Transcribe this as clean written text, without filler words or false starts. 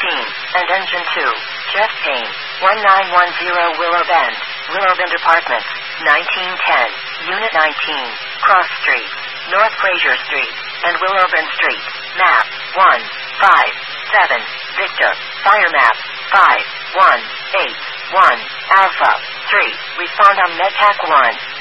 and Engine 2. Jeff Payne, 1910 Willow Bend, Apartments, 1910, Unit 19, Cross Street, North Fraser Street, and Willow Bend Street. Map 157, Victor, Fire Map 5181, Alpha 3, respond on MedTac 1.